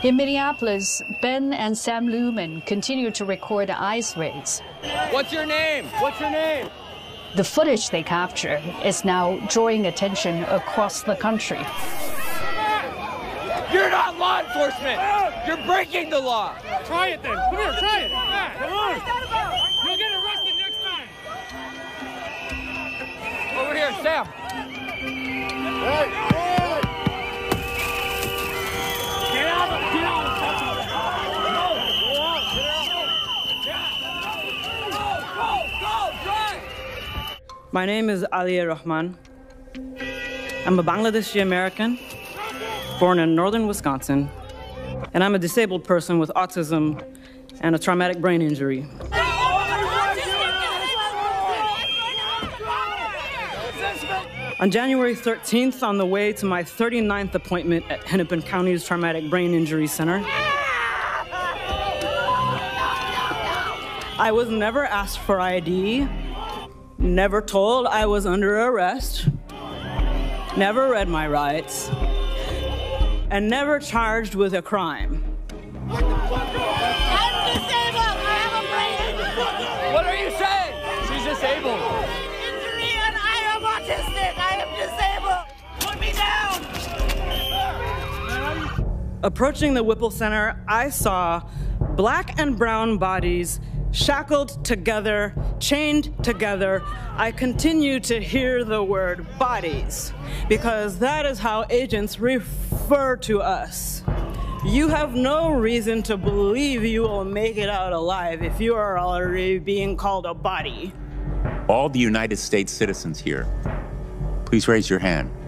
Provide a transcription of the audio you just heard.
In Minneapolis, Ben and Sam Lumen continue to record ice raids. What's your name? What's your name? The footage they capture is now drawing attention across the country. You're not law enforcement! You're breaking the law! Try it then. Come here, try it. Come on. You'll get arrested next time. Over here, Sam. Hey. Get out of it. Get out of it. My name is Aliyah Rahman. I'm a Bangladeshi American, born in northern Wisconsin, and I'm a disabled person with autism and a traumatic brain injury. On January 13th, on the way to my 39th appointment at Hennepin County's Traumatic Brain Injury Center, I was never asked for ID, never told I was under arrest, never read my rights, and never charged with a crime. I'm disabled! I have a brain injury! What are you saying? She's disabled. Injury and I am autistic! I am disabled! Put me down! Approaching the Whipple Center, I saw black and brown bodies shackled together, chained together. I continue to hear the word bodies because that is how agents refer to us. You have no reason to believe you will make it out alive if you are already being called a body. All the United States citizens here, please raise your hand.